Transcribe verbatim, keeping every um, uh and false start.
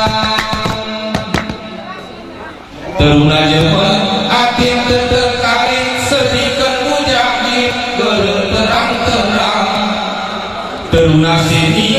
Teruna jempol atin terkait sedihkan mujahid gereng terang-terang teruna sini